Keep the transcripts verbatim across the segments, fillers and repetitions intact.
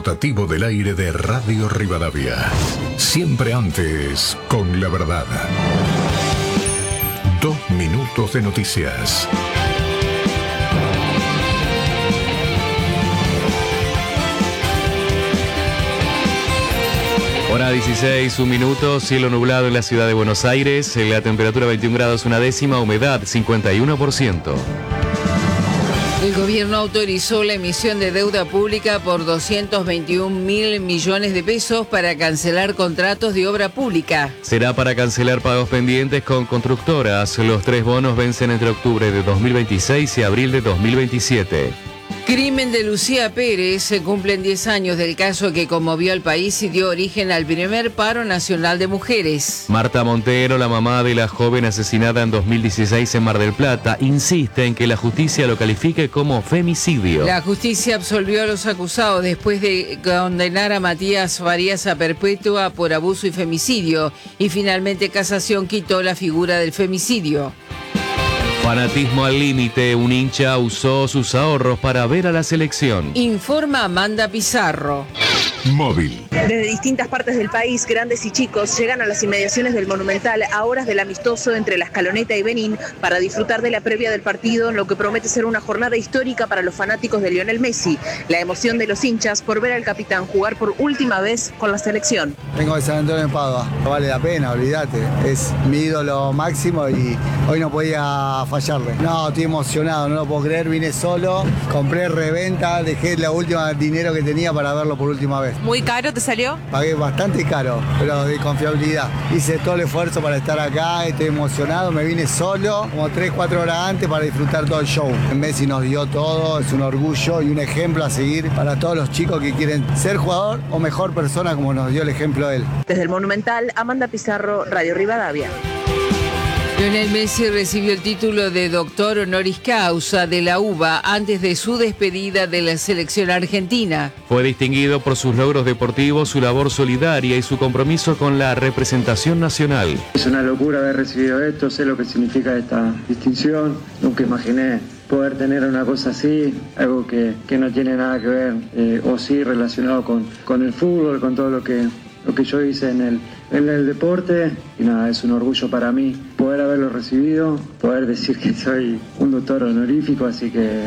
rotativo del aire de Radio Rivadavia. Siempre antes, con la verdad. Dos minutos de noticias. Hora dieciséis, un minuto, cielo nublado en la ciudad de Buenos Aires, la temperatura veintiún grados una décima, humedad cincuenta y uno por ciento. El gobierno autorizó la emisión de deuda pública por doscientos veintiún mil millones de pesos para cancelar contratos de obra pública. Será para cancelar pagos pendientes con constructoras. Los tres bonos vencen entre octubre de dos mil veintiséis y abril de dos mil veintisiete. Crimen de Lucía Pérez. Se cumplen diez años del caso que conmovió al país y dio origen al primer paro nacional de mujeres. Marta Montero, la mamá de la joven asesinada en dos mil dieciséis en Mar del Plata, insiste en que la justicia lo califique como femicidio. La justicia absolvió a los acusados después de condenar a Matías Farías a perpetua por abuso y femicidio, y finalmente casación quitó la figura del femicidio. Fanatismo al límite, un hincha usó sus ahorros para ver a la selección. Informa Amanda Pizarro. Móvil. Desde distintas partes del país, grandes y chicos llegan a las inmediaciones del Monumental a horas del amistoso entre La Escaloneta y Benín para disfrutar de la previa del partido, en lo que promete ser una jornada histórica para los fanáticos de Lionel Messi. La emoción de los hinchas por ver al capitán jugar por última vez con la selección. Vengo de San Antonio de Padua, no vale la pena, olvídate, es mi ídolo máximo y hoy no podía fallarle. No, estoy emocionado, no lo puedo creer, vine solo, compré reventa, dejé la última dinero que tenía para verlo por última vez. ¿Muy caro te salió? Pagué bastante caro, pero de confiabilidad. Hice todo el esfuerzo para estar acá, estoy emocionado, me vine solo, como tres, cuatro horas antes para disfrutar todo el show. Messi nos dio todo, es un orgullo y un ejemplo a seguir para todos los chicos que quieren ser jugador o mejor persona como nos dio el ejemplo él. Desde el Monumental, Amanda Pizarro, Radio Rivadavia. Lionel Messi recibió el título de doctor honoris causa de la U B A antes de su despedida de la selección argentina. Fue distinguido por sus logros deportivos, su labor solidaria y su compromiso con la representación nacional. Es una locura haber recibido esto, sé lo que significa esta distinción, nunca imaginé poder tener una cosa así, algo que, que no tiene nada que ver, eh, o sí relacionado con, con el fútbol, con todo lo que, lo que yo hice en el, en el deporte, y nada, es un orgullo para mí poder haberlo recibido, poder decir que soy un doctor honorífico, así que...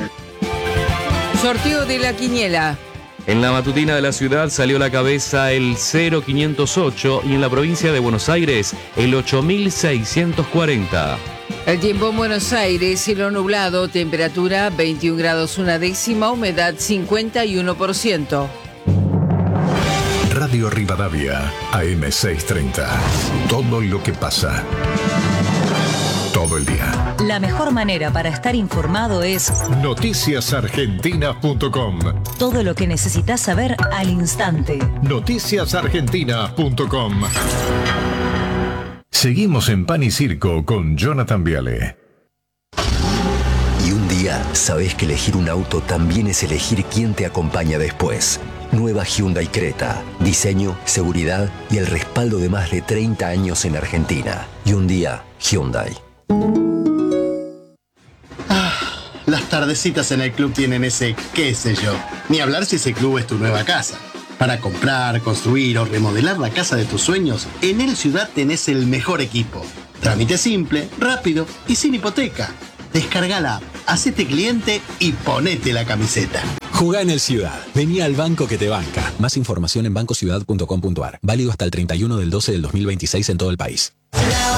Sorteo de la quiniela. En la matutina de la ciudad salió a la cabeza el cero quinientos ocho y en la provincia de Buenos Aires el ocho mil seiscientos cuarenta. El tiempo en Buenos Aires, cielo nublado, temperatura veintiún grados una décima, humedad cincuenta y uno por ciento. Radio Rivadavia, A M seiscientos treinta. Todo lo que pasa. Todo el día. La mejor manera para estar informado es noticias argentinas punto com. Todo lo que necesitas saber al instante. noticias argentinas punto com. Seguimos en Pan y Circo con Jonathan Viale. Y un día sabés que elegir un auto también es elegir quién te acompaña después. Nueva Hyundai Creta. Diseño, seguridad y el respaldo de más de treinta años en Argentina. Y un día, Hyundai. Ah, las tardecitas en el club tienen ese qué sé yo. Ni hablar si ese club es tu nueva casa. Para comprar, construir o remodelar la casa de tus sueños, en El Ciudad tenés el mejor equipo. Trámite simple, rápido y sin hipoteca. Descarga la app, hacete cliente y ponete la camiseta. Jugá en El Ciudad. Vení al banco que te banca. Más información en banco ciudad punto com punto ar. Válido hasta el treinta y uno del doce del dos mil veintiséis en todo el país.